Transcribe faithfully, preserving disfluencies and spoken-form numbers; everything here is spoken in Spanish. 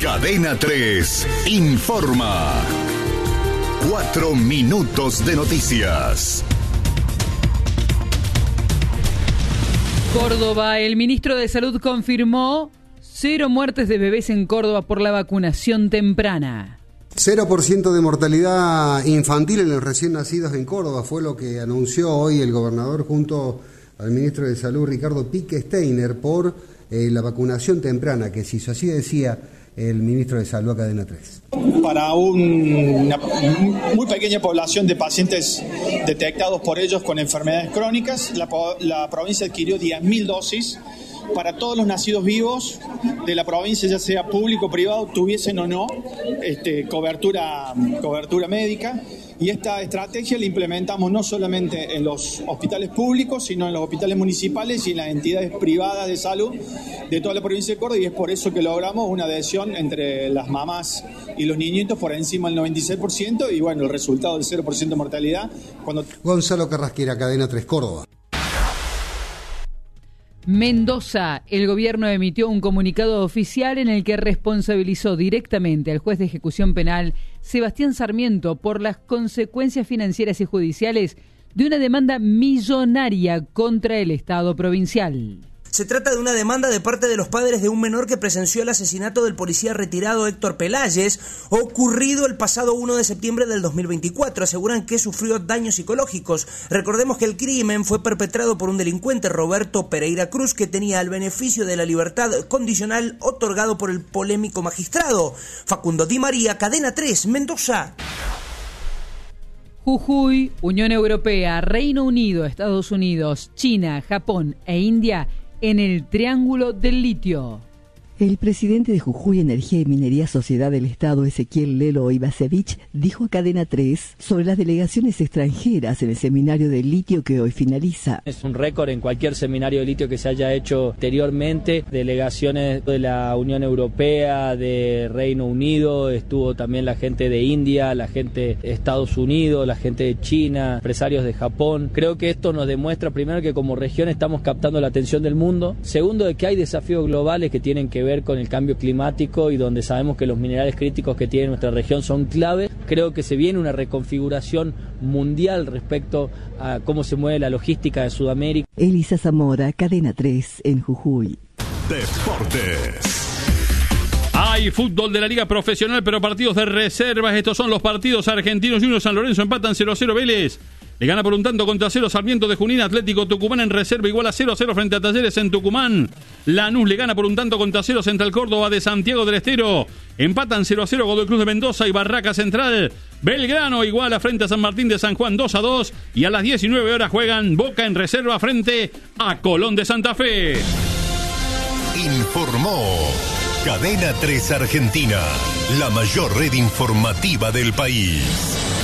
Cadena tres informa. Cuatro minutos de noticias. Córdoba, el ministro de Salud confirmó cero muertes de bebés en Córdoba por la vacunación temprana. cero por ciento de mortalidad infantil en los recién nacidos en Córdoba fue lo que anunció hoy el gobernador junto al ministro de Salud Ricardo Pique Steiner por eh, la vacunación temprana que se hizo. Así decía el ministro de Salud a Cadena tres. Para un, una muy pequeña población de pacientes detectados por ellos con enfermedades crónicas, la, la provincia adquirió diez mil dosis para todos los nacidos vivos de la provincia, ya sea público o privado, tuviesen o no este, cobertura, cobertura médica. Y esta estrategia la implementamos no solamente en los hospitales públicos, sino en los hospitales municipales y en las entidades privadas de salud de toda la provincia de Córdoba, y es por eso que logramos una adhesión entre las mamás y los niñitos por encima del noventa y seis por ciento, y bueno, el resultado del cero por ciento de mortalidad. Cuando... Gonzalo Carrasquera, Cadena tres Córdoba. Mendoza, el gobierno emitió un comunicado oficial en el que responsabilizó directamente al juez de ejecución penal Sebastián Sarmiento por las consecuencias financieras y judiciales de una demanda millonaria contra el Estado provincial. Se trata de una demanda de parte de los padres de un menor que presenció el asesinato del policía retirado Héctor Peláez, ocurrido el pasado primero de septiembre del dos mil veinticuatro. Aseguran que sufrió daños psicológicos. Recordemos que el crimen fue perpetrado por un delincuente, Roberto Pereira Cruz, que tenía el beneficio de la libertad condicional otorgado por el polémico magistrado. Facundo Di María, Cadena tres, Mendoza. Jujuy, Unión Europea, Reino Unido, Estados Unidos, China, Japón e India en el Triángulo del Litio. El presidente de Jujuy Energía y Minería Sociedad del Estado, Ezequiel Lelo Ibasevich, dijo a Cadena tres sobre las delegaciones extranjeras en el seminario de litio que hoy finaliza. Es un récord en cualquier seminario de litio que se haya hecho anteriormente. Delegaciones de la Unión Europea, de Reino Unido, estuvo también la gente de India, la gente de Estados Unidos, la gente de China, empresarios de Japón. Creo que esto nos demuestra, primero, que como región estamos captando la atención del mundo. Segundo, de que hay desafíos globales que tienen que ver con el cambio climático y donde sabemos que los minerales críticos que tiene nuestra región son clave. Creo que se viene una reconfiguración mundial respecto a cómo se mueve la logística de Sudamérica. Elisa Zamora, Cadena tres en Jujuy. Deportes. Hay fútbol de la Liga Profesional, pero partidos de reservas. Estos son los partidos argentinos. Junior San Lorenzo empatan cero a cero Vélez. Le gana por un tanto contra cero Sarmiento de Junín. Atlético Tucumán en reserva igual a cero a cero frente a Talleres en Tucumán. Lanús le gana por un tanto contra cero Central Córdoba de Santiago del Estero. Empatan cero a cero Godoy Cruz de Mendoza y Barraca Central. Belgrano igual a frente a San Martín de San Juan dos a dos. Y a las diecinueve horas juegan Boca en reserva frente a Colón de Santa Fe. Informó Cadena tres Argentina, la mayor red informativa del país.